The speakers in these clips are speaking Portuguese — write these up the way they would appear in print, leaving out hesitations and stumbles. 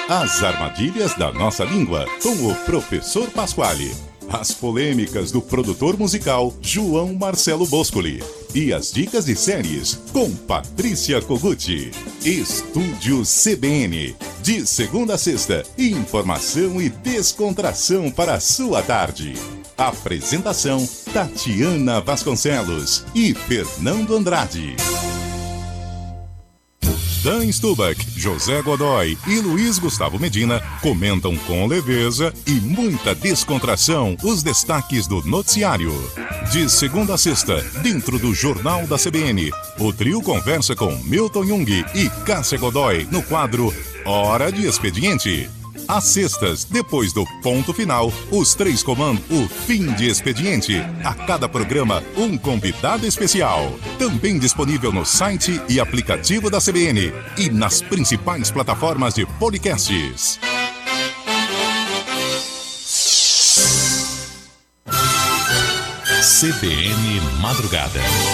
As armadilhas da nossa língua, com o professor Pasquale. As polêmicas do produtor musical João Marcelo Boscoli. E as dicas de séries com Patrícia Koguchi. Estúdio CBN. De segunda a sexta, informação e descontração para a sua tarde. Apresentação Tatiana Vasconcelos e Fernando Andrade. Dan Stubach, José Godoy e Luiz Gustavo Medina comentam com leveza e muita descontração os destaques do noticiário. De segunda a sexta, dentro do Jornal da CBN, o trio conversa com Milton Jung e Cássia Godoy no quadro Hora de Expediente. Às sextas, depois do ponto final, os três comandam o Fim de Expediente. A cada programa, um convidado especial. Também disponível no site e aplicativo da CBN e nas principais plataformas de podcasts. CBN Madrugada.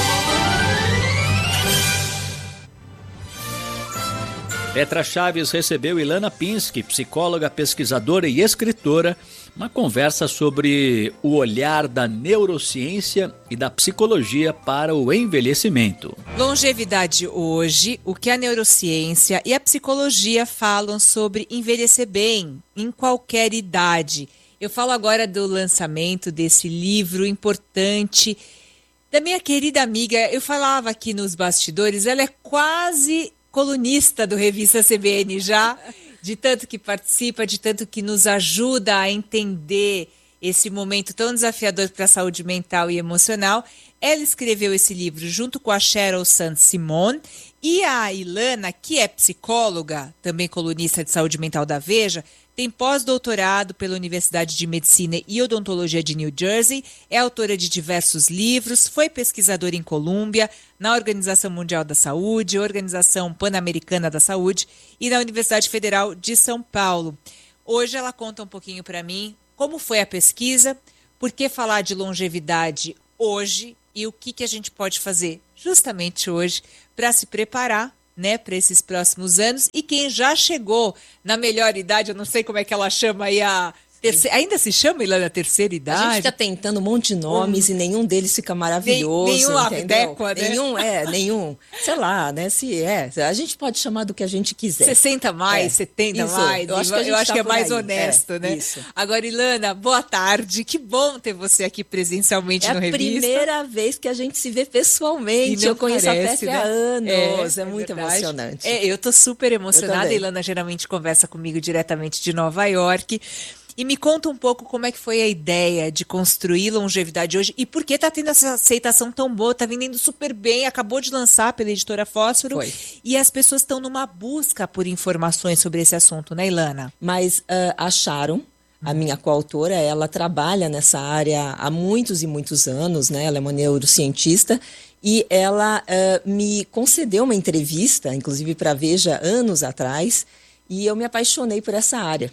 Petra Chaves recebeu Ilana Pinsky, psicóloga, pesquisadora e escritora, uma conversa sobre o olhar da neurociência e da psicologia para o envelhecimento. Longevidade hoje, o que a neurociência e a psicologia falam sobre envelhecer bem, em qualquer idade. Eu falo agora do lançamento desse livro importante da minha querida amiga. Eu falava aqui nos bastidores, ela é quase colunista do Revista CBN já, de tanto que participa, de tanto que nos ajuda a entender esse momento tão desafiador para a saúde mental e emocional. Ela escreveu esse livro junto com a Sheryl Sandsimon e a Ilana, que é psicóloga, também colunista de saúde mental da Veja, tem pós-doutorado pela Universidade de Medicina e Odontologia de New Jersey, é autora de diversos livros, foi pesquisadora em Colômbia, na Organização Mundial da Saúde, Organização Pan-Americana da Saúde e na Universidade Federal de São Paulo. Hoje ela conta um pouquinho para mim como foi a pesquisa, por que falar de longevidade hoje e o que a gente pode fazer justamente hoje para se preparar, né, para esses próximos anos. E quem já chegou na melhor idade, eu não sei como é que ela chama aí a terceira, ainda se chama, Ilana, terceira idade? A gente fica tentando um monte de nomes e nenhum deles fica maravilhoso. Nenhum adequa, né? Nenhum, sei lá, né, se é. A gente pode chamar do que a gente quiser. 60 mais, 70 isso, mais. Eu acho que é mais honesto, né? Isso. Agora, Ilana, boa tarde. Que bom ter você aqui presencialmente no Revista. É a primeira vez que a gente se vê pessoalmente. Eu conheço a Petra há anos. É muito emocionante. Eu tô super emocionada. A Ilana geralmente conversa comigo diretamente de Nova York. E me conta um pouco como é que foi a ideia de construir longevidade hoje e por que está tendo essa aceitação tão boa, está vendendo super bem, acabou de lançar pela editora Fósforo. Foi. E as pessoas estão numa busca por informações sobre esse assunto, né, Ilana? Mas a Sharon, a minha coautora, ela trabalha nessa área há muitos e muitos anos, né? Ela é uma neurocientista e ela me concedeu uma entrevista, inclusive para a Veja, anos atrás, e eu me apaixonei por essa área.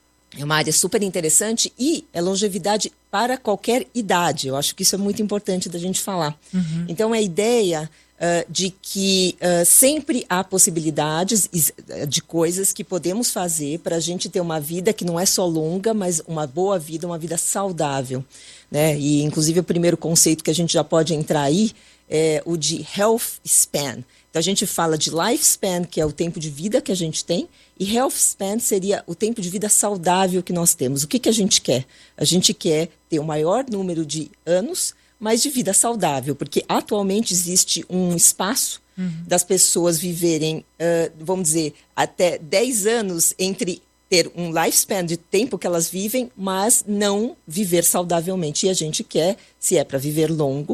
É uma área super interessante e é longevidade para qualquer idade. Eu acho que isso é muito importante da gente falar. Uhum. Então, é a ideia de que sempre há possibilidades de coisas que podemos fazer para a gente ter uma vida que não é só longa, mas uma boa vida, uma vida saudável, né? E, inclusive, o primeiro conceito que a gente já pode entrar aí é o de health span. Então, a gente fala de lifespan, que é o tempo de vida que a gente tem, e health span seria o tempo de vida saudável que nós temos. O que a gente quer? A gente quer ter o maior número de anos, mas de vida saudável, porque atualmente existe um espaço das pessoas viverem, vamos dizer, até 10 anos entre ter um lifespan de tempo que elas vivem, mas não viver saudavelmente. E a gente quer, se é para viver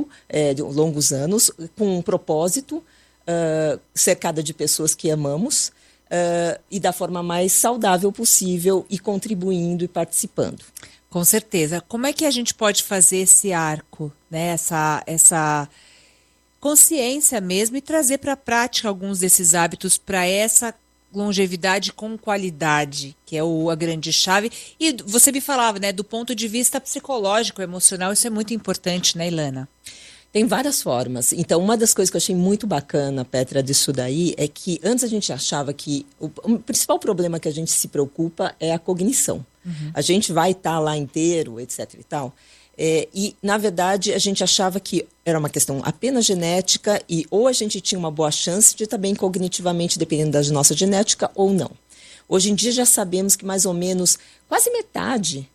longos anos, com um propósito, cercada de pessoas que amamos, e da forma mais saudável possível e contribuindo e participando. Com certeza. Como é que a gente pode fazer esse arco, né? Essa consciência mesmo e trazer para a prática alguns desses hábitos para essa longevidade com qualidade, que é a grande chave. E você me falava, né, do ponto de vista psicológico, emocional, isso é muito importante, né, Ilana? Tem várias formas. Então, uma das coisas que eu achei muito bacana, Petra, disso daí, é que antes a gente achava que o principal problema que a gente se preocupa é a cognição. A gente vai estar lá inteiro, etc e tal. E, na verdade, a gente achava que era uma questão apenas genética e ou a gente tinha uma boa chance de estar bem cognitivamente, dependendo da nossa genética, ou não. Hoje em dia já sabemos que mais ou menos quase metade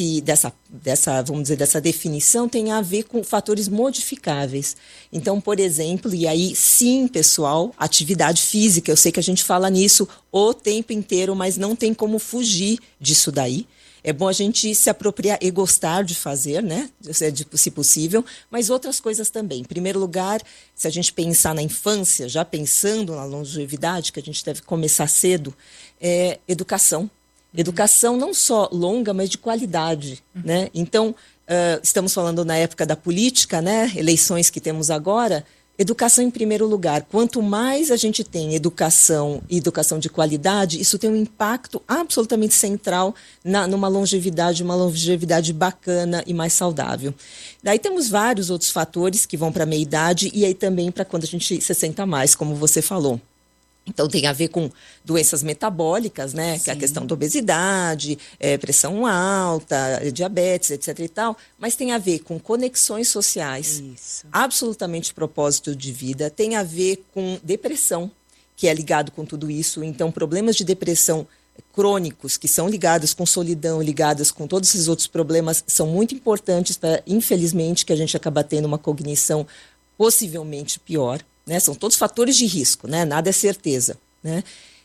vamos dizer, dessa definição tem a ver com fatores modificáveis. Então, por exemplo, e aí sim, pessoal, atividade física, eu sei que a gente fala nisso o tempo inteiro, mas não tem como fugir disso daí. É bom a gente se apropriar e gostar de fazer, né? Se possível, mas outras coisas também. Em primeiro lugar, se a gente pensar na infância, já pensando na longevidade, que a gente deve começar cedo, educação. Educação não só longa, mas de qualidade, né? Então, estamos falando na época da política, né? Eleições que temos agora. Educação em primeiro lugar. Quanto mais a gente tem educação e educação de qualidade, isso tem um impacto absolutamente central numa longevidade, uma longevidade bacana e mais saudável. Daí temos vários outros fatores que vão para a meia-idade e aí também para quando a gente se senta mais, como você falou. Então, tem a ver com doenças metabólicas, né? Sim. Que é a questão da obesidade, pressão alta, diabetes, etc. e tal. Mas tem a ver com conexões sociais, absolutamente propósito de vida. Tem a ver com depressão, que é ligado com tudo isso. Então, problemas de depressão crônicos, que são ligados com solidão, ligados com todos esses outros problemas, são muito importantes para, infelizmente, que a gente acaba tendo uma cognição possivelmente pior. Né? São todos fatores de risco, né? Nada é certeza. Né?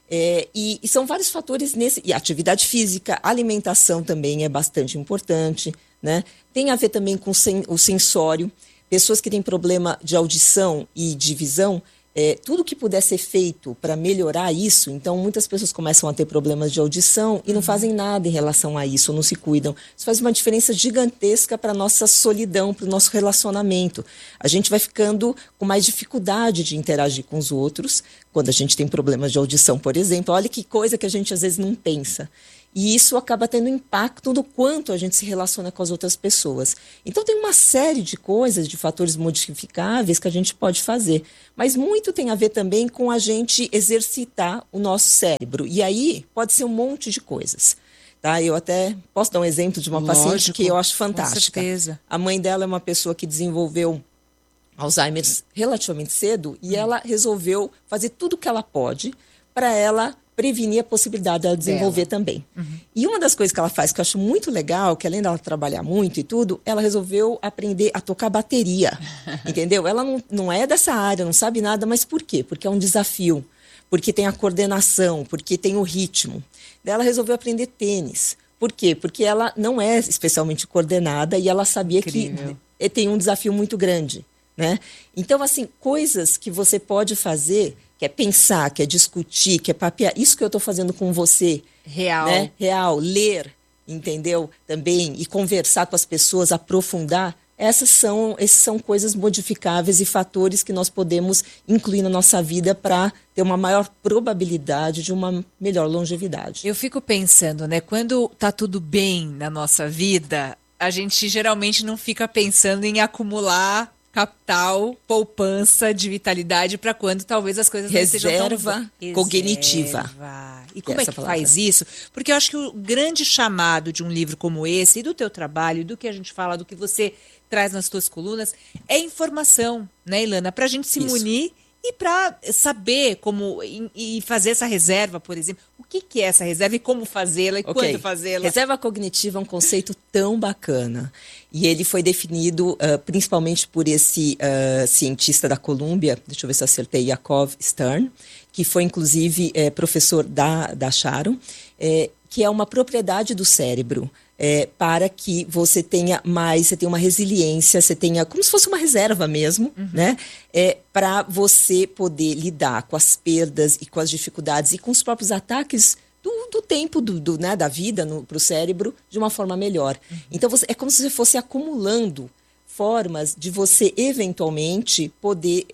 E são vários fatores nesse. E atividade física, alimentação também é bastante importante. Né? Tem a ver também com o sensório. Pessoas que têm problema de audição e de visão, tudo que puder ser feito para melhorar isso. Então, muitas pessoas começam a ter problemas de audição e não fazem nada em relação a isso, não se cuidam. Isso faz uma diferença gigantesca para a nossa solidão, para o nosso relacionamento. A gente vai ficando com mais dificuldade de interagir com os outros, quando a gente tem problemas de audição, por exemplo. Olha que coisa que a gente às vezes não pensa. E isso acaba tendo impacto no quanto a gente se relaciona com as outras pessoas. Então, tem uma série de coisas, de fatores modificáveis que a gente pode fazer. Mas muito tem a ver também com a gente exercitar o nosso cérebro. E aí, pode ser um monte de coisas. Tá? Eu até posso dar um exemplo de uma paciente que eu acho fantástica. Com certeza. A mãe dela é uma pessoa que desenvolveu Alzheimer relativamente cedo e ela resolveu fazer tudo o que ela pode para ela prevenir a possibilidade dela desenvolver também. E uma das coisas que ela faz, que eu acho muito legal, que além dela trabalhar muito e tudo, ela resolveu aprender a tocar bateria, entendeu? Ela não é dessa área, não sabe nada, mas por quê? Porque é um desafio, porque tem a coordenação, porque tem o ritmo. Daí ela resolveu aprender tênis. Por quê? Porque ela não é especialmente coordenada e ela sabia que tem um desafio muito grande, né? Então, assim, coisas que você pode fazer, que é pensar, que é discutir, que é papear, isso que eu estou fazendo com você. Real. Né? Real, ler, entendeu? Também, e conversar com as pessoas, aprofundar. Essas são coisas modificáveis e fatores que nós podemos incluir na nossa vida para ter uma maior probabilidade de uma melhor longevidade. Eu fico pensando, né? Quando tá tudo bem na nossa vida, a gente geralmente não fica pensando em acumular capital, poupança de vitalidade para quando talvez as coisas não estejam tão... Reserva cognitiva. E como é que faz isso? Porque eu acho que o grande chamado de um livro como esse, e do teu trabalho, do que a gente fala, do que você traz nas tuas colunas, é informação, né, Ilana? Para a gente se munir e para saber como e fazer essa reserva, por exemplo. O que é essa reserva e como fazê-la e quando fazê-la? Reserva cognitiva é um conceito tão bacana. E ele foi definido principalmente por esse cientista da Colômbia, deixa eu ver se eu acertei, Yakov Stern, que foi inclusive professor da Sharon, que é uma propriedade do cérebro. Para que você tenha uma resiliência, você tenha como se fosse uma reserva mesmo, né? Para você poder lidar com as perdas e com as dificuldades e com os próprios ataques do tempo né, da vida para o cérebro de uma forma melhor. Então, é como se você fosse acumulando formas de você eventualmente poder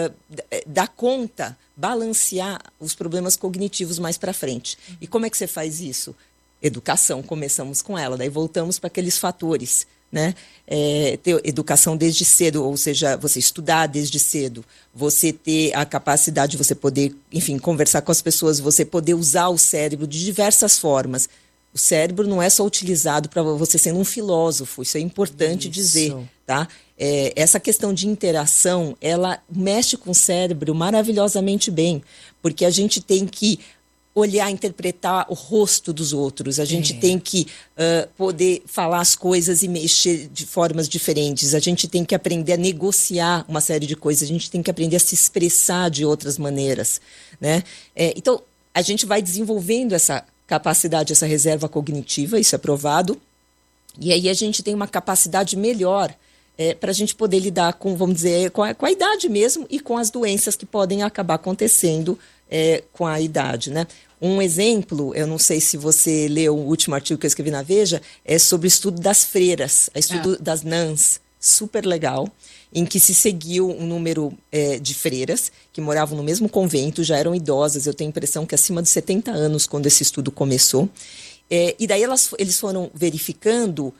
dar conta, balancear os problemas cognitivos mais para frente. E como é que você faz isso? Educação, começamos com ela, daí voltamos para aqueles fatores, né? Ter educação desde cedo, ou seja, você estudar desde cedo, você ter a capacidade de você poder, enfim, conversar com as pessoas, você poder usar o cérebro de diversas formas. O cérebro não é só utilizado para você sendo um filósofo, isso é importante dizer, tá? Essa questão de interação, ela mexe com o cérebro maravilhosamente bem, porque a gente tem que olhar, interpretar o rosto dos outros, a gente tem que poder falar as coisas e mexer de formas diferentes, a gente tem que aprender a negociar uma série de coisas, a gente tem que aprender a se expressar de outras maneiras, né? Então, a gente vai desenvolvendo essa capacidade, essa reserva cognitiva, isso é provado, e aí a gente tem uma capacidade melhor para a gente poder lidar com, vamos dizer, com a idade mesmo e com as doenças que podem acabar acontecendo com a idade, né? Um exemplo, eu não sei se você leu o último artigo que eu escrevi na Veja, é sobre o estudo das freiras, o estudo das nuns, super legal, em que se seguiu um número de freiras que moravam no mesmo convento, já eram idosas, eu tenho a impressão que acima de 70 anos quando esse estudo começou, e daí eles foram verificando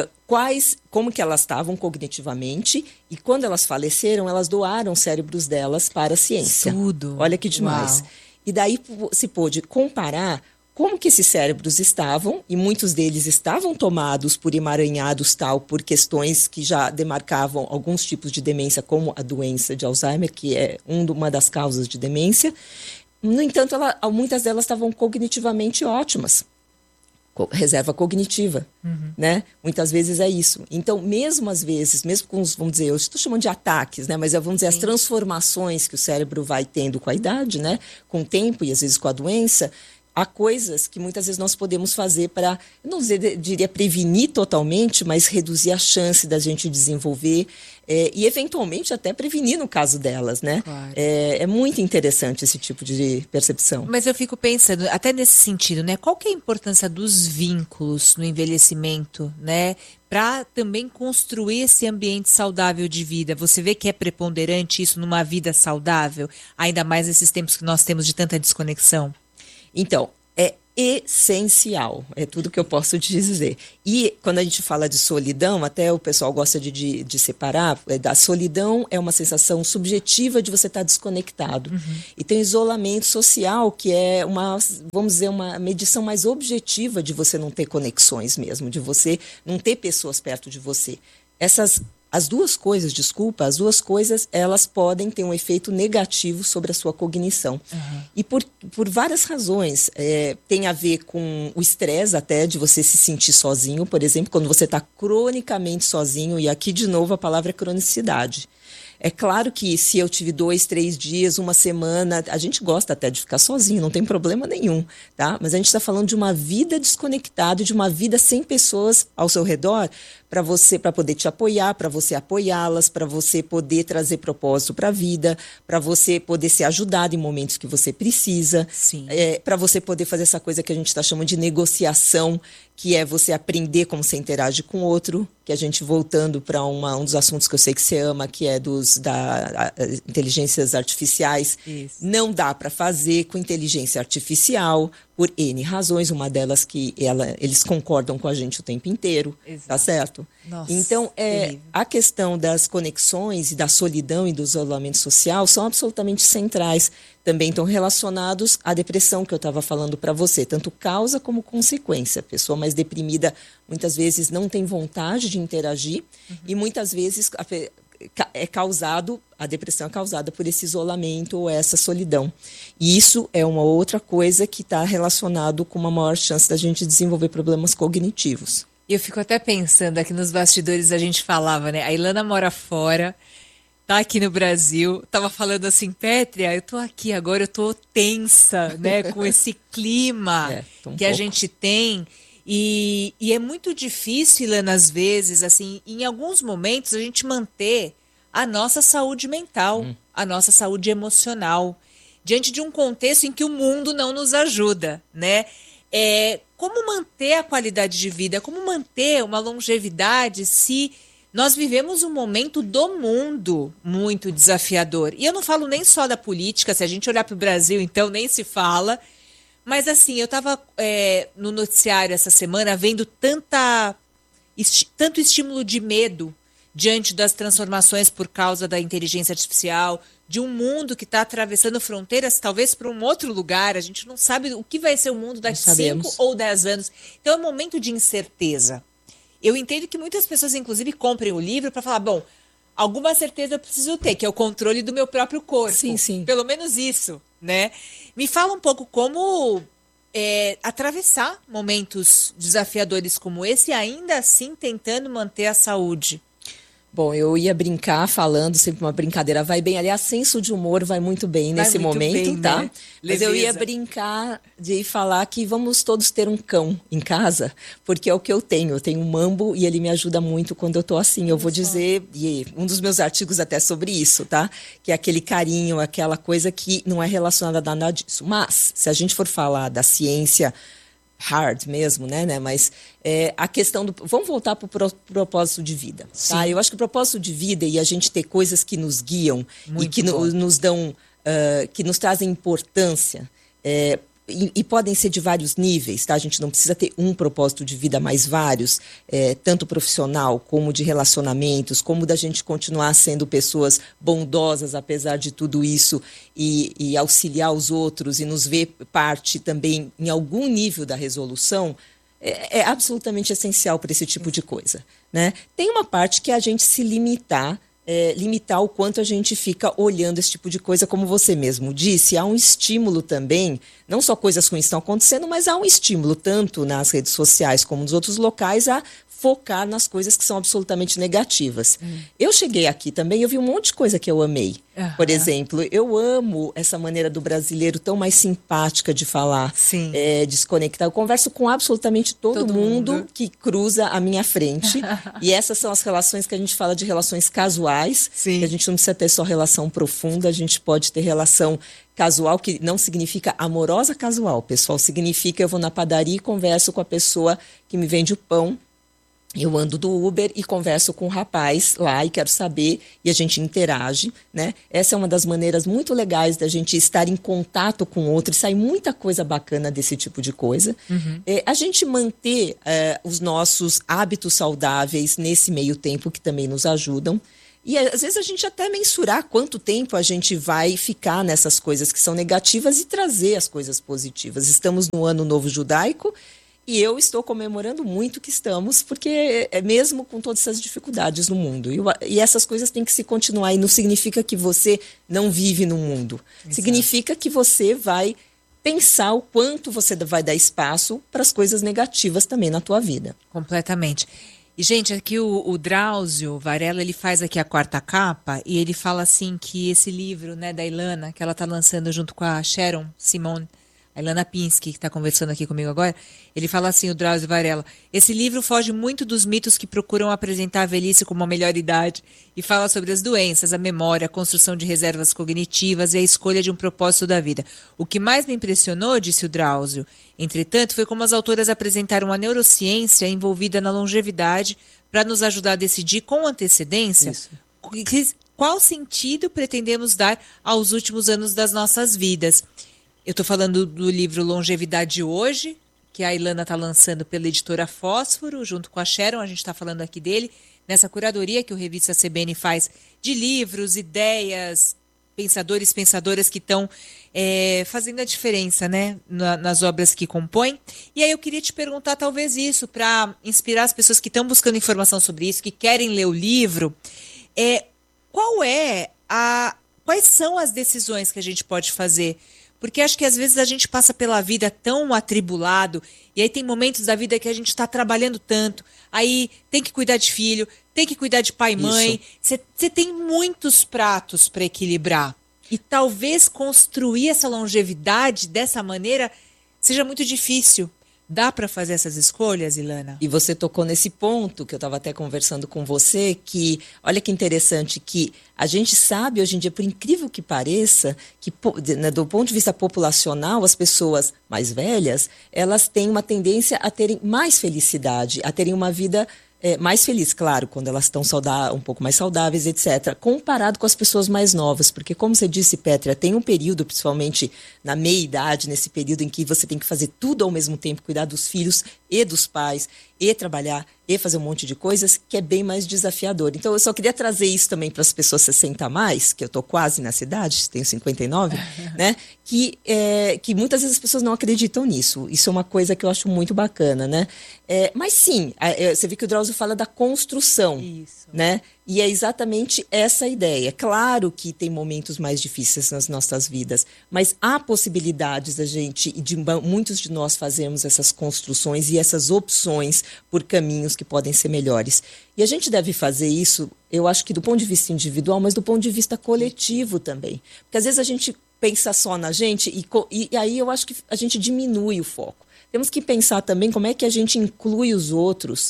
como que elas estavam cognitivamente, e quando elas faleceram, elas doaram os cérebros delas para a ciência. Tudo. Olha que demais. Uau. E daí se pôde comparar como que esses cérebros estavam, e muitos deles estavam tomados por emaranhados tal, por questões que já demarcavam alguns tipos de demência, como a doença de Alzheimer, que é uma das causas de demência. No entanto, muitas delas estavam cognitivamente ótimas. Reserva cognitiva, né? Muitas vezes é isso. Então, mesmo às vezes, mesmo com os, vamos dizer, eu estou chamando de ataques, né? Mas vamos dizer, as transformações que o cérebro vai tendo com a idade, né? Com o tempo e às vezes com a doença, há coisas que muitas vezes nós podemos fazer para, eu não diria prevenir totalmente, mas reduzir a chance da gente desenvolver e eventualmente até prevenir no caso delas, né? Claro. É muito interessante esse tipo de percepção. Mas eu fico pensando, até nesse sentido, né? Qual que é a importância dos vínculos no envelhecimento, né? Para também construir esse ambiente saudável de vida. Você vê que é preponderante isso numa vida saudável, ainda mais nesses tempos que nós temos de tanta desconexão? Então, é essencial, é tudo que eu posso te dizer. E quando a gente fala de solidão, até o pessoal gosta de separar, a solidão é uma sensação subjetiva de você estar desconectado. E tem isolamento social, que é vamos dizer, uma medição mais objetiva de você não ter conexões mesmo, de você não ter pessoas perto de você. As duas coisas, elas podem ter um efeito negativo sobre a sua cognição. E por várias razões. Tem a ver com o estresse até, de você se sentir sozinho, por exemplo, quando você está cronicamente sozinho, e aqui de novo a palavra é cronicidade. É claro que se eu tive 2, 3 dias, uma semana, a gente gosta até de ficar sozinho, não tem problema nenhum, tá? Mas a gente está falando de uma vida desconectada, de uma vida sem pessoas ao seu redor, para poder te apoiar, para você apoiá-las, para você poder trazer propósito para a vida, para você poder ser ajudado em momentos que você precisa, para você poder fazer essa coisa que a gente está chamando de negociação, que é você aprender como você interage com o outro, que a gente voltando para um dos assuntos que eu sei que você ama, que é da inteligências artificiais. Isso. Não dá para fazer com inteligência artificial, por N razões, uma delas que eles concordam com a gente o tempo inteiro, Exato. Tá certo? Nossa, então, a questão das conexões e da solidão e do isolamento social são absolutamente centrais. Também estão relacionados à depressão que eu estava falando para você, tanto causa como consequência. A pessoa mais deprimida muitas vezes não tem vontade de interagir e muitas vezes a depressão é causada por esse isolamento ou essa solidão. E isso é uma outra coisa que está relacionado com uma maior chance da gente desenvolver problemas cognitivos. Eu fico até pensando, aqui nos bastidores a gente falava, né? A Ilana mora fora, tá aqui no Brasil, tava falando assim, Pétria, eu tô aqui agora, eu tô tensa, né? Com esse clima que a gente tem. E é muito difícil, Ilana, às vezes, assim, em alguns momentos, a gente manter a nossa saúde mental, a nossa saúde emocional, diante de um contexto em que o mundo não nos ajuda, né? Como manter a qualidade de vida, como manter uma longevidade se nós vivemos um momento do mundo muito desafiador. E eu não falo nem só da política, se a gente olhar para o Brasil, então, nem se fala. Mas assim, eu estava no noticiário essa semana vendo tanta tanto estímulo de medo diante das transformações por causa da inteligência artificial, de um mundo que está atravessando fronteiras, talvez para um outro lugar. A gente não sabe o que vai ser o mundo daqui 5 ou 10 anos. Então é um momento de incerteza. Eu entendo que muitas pessoas, inclusive, comprem o livro para falar, bom, alguma certeza eu preciso ter, que é o controle do meu próprio corpo. Sim, sim. Pelo menos isso, né? Me fala um pouco como atravessar momentos desafiadores como esse e ainda assim tentando manter a saúde. Bom, eu ia brincar falando, sempre uma brincadeira, vai bem. Aliás, senso de humor vai muito bem nesse momento, bem, tá? Né? Mas eu ia brincar de falar que vamos todos ter um cão em casa, porque é o que eu tenho. Eu tenho um Mambo e ele me ajuda muito quando eu tô assim. Eu vou dizer, e um dos meus artigos até sobre isso, tá? Que é aquele carinho, aquela coisa que não é relacionada a nada disso. Mas, se a gente for falar da ciência hard mesmo, né? Mas a questão do... Vamos voltar para o propósito de vida, tá? Eu acho que o propósito de vida e a gente ter coisas que nos guiam e que nos dão... que nos trazem importância... E podem ser de vários níveis, tá? A gente não precisa ter um propósito de vida, mas vários, tanto profissional como de relacionamentos, como da gente continuar sendo pessoas bondosas apesar de tudo isso e auxiliar os outros e nos ver parte também em algum nível da resolução, é absolutamente essencial para esse tipo de coisa, né? Tem uma parte que é a gente se limitar o quanto a gente fica olhando esse tipo de coisa, como você mesmo disse, há um estímulo também, não só coisas ruins estão acontecendo, mas há um estímulo tanto nas redes sociais como nos outros locais a focar nas coisas que são absolutamente negativas. Eu cheguei aqui também, eu vi um monte de coisa que eu amei. Por exemplo, eu amo essa maneira do brasileiro tão mais simpática de falar, desconectar. Eu converso com absolutamente todo mundo que cruza a minha frente. E essas são as relações que a gente fala de relações casuais. Que a gente não precisa ter só relação profunda, a gente pode ter relação casual, que não significa amorosa casual, pessoal. Significa eu vou na padaria e converso com a pessoa que me vende o pão. Eu ando do Uber e converso com o rapaz lá e quero saber, e a gente interage, né? Essa é uma das maneiras muito legais da gente estar em contato com o outro, e sai muita coisa bacana desse tipo de coisa. A gente manter os nossos hábitos saudáveis nesse meio tempo, que também nos ajudam. E às vezes a gente até mensurar quanto tempo a gente vai ficar nessas coisas que são negativas e trazer as coisas positivas. Estamos no Ano Novo Judaico, e eu estou comemorando muito que estamos, porque é mesmo com todas essas dificuldades no mundo. E essas coisas têm que se continuar. E não significa que você não vive no mundo. Significa que você vai pensar o quanto você vai dar espaço para as coisas negativas também na tua vida. Completamente. E, gente, aqui o Drauzio Varela, ele faz aqui a 4ª capa e ele fala assim que esse livro, né, da Ilana, que ela está lançando junto com a Sharon Simone, a Ilana Pinsky, que está conversando aqui comigo agora, ele fala assim, o Drauzio Varela, esse livro foge muito dos mitos que procuram apresentar a velhice como a melhor idade e fala sobre as doenças, a memória, a construção de reservas cognitivas e a escolha de um propósito da vida. O que mais me impressionou, disse o Drauzio, entretanto, foi como as autoras apresentaram a neurociência envolvida na longevidade para nos ajudar a decidir com antecedência qual sentido pretendemos dar aos últimos anos das nossas vidas. Eu estou falando do livro Longevidade Hoje, que a Ilana está lançando pela editora Fósforo, junto com a Sharon, a gente está falando aqui dele, nessa curadoria que o Revista CBN faz de livros, ideias, pensadores, pensadoras que estão fazendo a diferença, né, nas obras que compõem. E aí eu queria te perguntar talvez isso, para inspirar as pessoas que estão buscando informação sobre isso, que querem ler o livro, quais são as decisões que a gente pode fazer? Porque acho que às vezes a gente passa pela vida tão atribulado, e aí tem momentos da vida que a gente está trabalhando tanto, aí tem que cuidar de filho, tem que cuidar de pai e mãe, você tem muitos pratos para equilibrar. E talvez construir essa longevidade dessa maneira seja muito difícil. Dá para fazer essas escolhas, Ilana? E você tocou nesse ponto que eu estava até conversando com você, que olha que interessante, que a gente sabe hoje em dia, por incrível que pareça, que do ponto de vista populacional, as pessoas mais velhas, elas têm uma tendência a terem mais felicidade, a terem uma vida mais feliz, claro, quando elas estão um pouco mais saudáveis, etc., comparado com as pessoas mais novas, porque, como você disse, Pétria, tem um período, principalmente na meia-idade, nesse período em que você tem que fazer tudo ao mesmo tempo, cuidar dos filhos e dos pais, e trabalhar, e fazer um monte de coisas que é bem mais desafiador. Então, eu só queria trazer isso também para as pessoas 60 a mais, que eu estou quase nessa idade, tenho 59, né? Que muitas vezes as pessoas não acreditam nisso. Isso é uma coisa que eu acho muito bacana, né? Mas sim, você vê que o Drauzio fala da construção, né? E é exatamente essa a ideia. Claro que tem momentos mais difíceis nas nossas vidas, mas há possibilidades da gente, e de muitos de nós fazermos essas construções e essas opções por caminhos que podem ser melhores. E a gente deve fazer isso, eu acho que do ponto de vista individual, mas do ponto de vista coletivo também. Porque às vezes a gente pensa só na gente e aí eu acho que a gente diminui o foco. Temos que pensar também como é que a gente inclui os outros,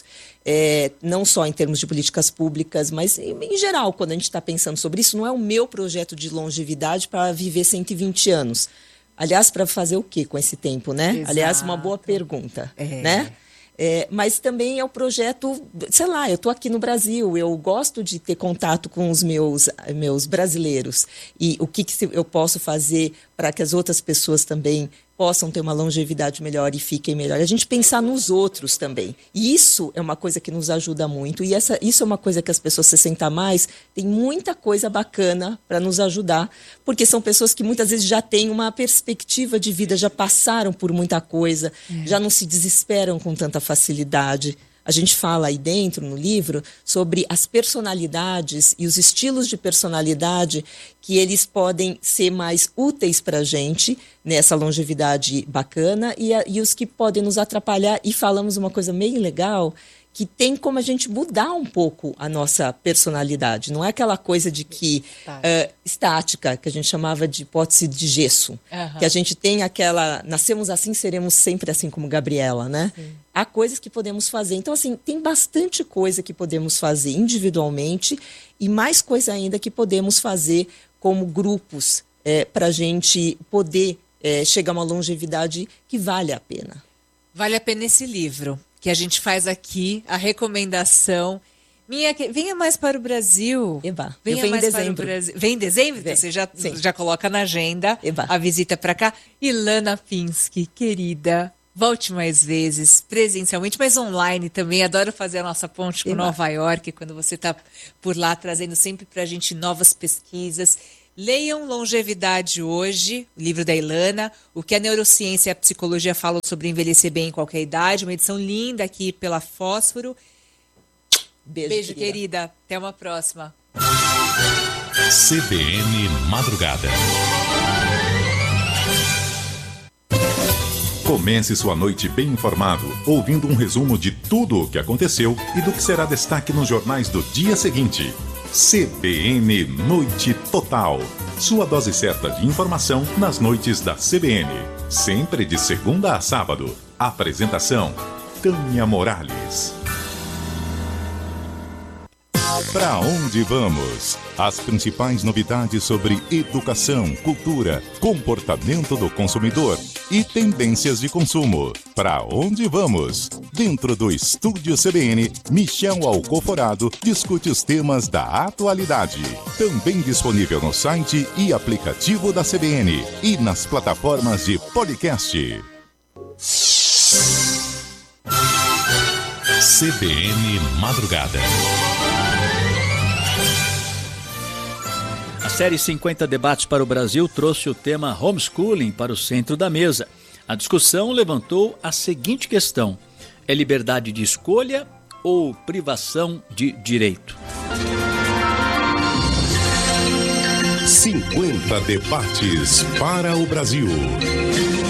não só em termos de políticas públicas, mas em geral, quando a gente está pensando sobre isso, não é o meu projeto de longevidade para viver 120 anos. Aliás, para fazer o quê com esse tempo, né? Exato. Aliás, uma boa pergunta, né? Mas também é o projeto, sei lá, eu estou aqui no Brasil, eu gosto de ter contato com os meus brasileiros. E o que eu posso fazer para que as outras pessoas também possam ter uma longevidade melhor e fiquem melhor. A gente pensar nos outros também. E isso é uma coisa que nos ajuda muito. E isso é uma coisa que as pessoas 60 a mais têm muita coisa bacana para nos ajudar, porque são pessoas que muitas vezes já têm uma perspectiva de vida, já passaram por muita coisa, já não se desesperam com tanta facilidade. A gente fala aí dentro, no livro, sobre as personalidades e os estilos de personalidade que eles podem ser mais úteis para a gente nessa longevidade bacana e os que podem nos atrapalhar. E falamos uma coisa meio legal, que tem como a gente mudar um pouco a nossa personalidade. Não é aquela coisa de que estática, que a gente chamava de hipótese de gesso. Que a gente tem aquela, nascemos assim, seremos sempre assim, como Gabriela, né? Sim. Há coisas que podemos fazer. Então, assim, tem bastante coisa que podemos fazer individualmente e mais coisa ainda que podemos fazer como grupos para a gente poder chegar a uma longevidade que vale a pena. Vale a pena esse livro que a gente faz aqui, a recomendação. Venha mais para o Brasil. Eba, venha mais para o Brasil. Vem em dezembro? Então você já coloca na agenda a visita para cá. Ilana Pinsky, querida, volte mais vezes, presencialmente, mas online também. Adoro fazer a nossa ponte com Nova York, quando você está por lá, trazendo sempre para a gente novas pesquisas. Leiam Longevidade Hoje, o livro da Ilana, o que a neurociência e a psicologia falam sobre envelhecer bem em qualquer idade, uma edição linda aqui pela Fósforo. Beijo, querida. Até uma próxima. CBN Madrugada. Comece sua noite bem informado, ouvindo um resumo de tudo o que aconteceu e do que será destaque nos jornais do dia seguinte. CBN Noite Total. Sua dose certa de informação nas noites da CBN. Sempre de segunda a sábado. Apresentação: Tânia Morales. Para onde vamos? As principais novidades sobre educação, cultura, comportamento do consumidor e tendências de consumo. Para onde vamos? Dentro do Estúdio CBN, Michel Alcoforado discute os temas da atualidade. Também disponível no site e aplicativo da CBN e nas plataformas de podcast. CBN Madrugada. A série 50 Debates para o Brasil trouxe o tema homeschooling para o centro da mesa. A discussão levantou a seguinte questão: é liberdade de escolha ou privação de direito? 50 Debates para o Brasil.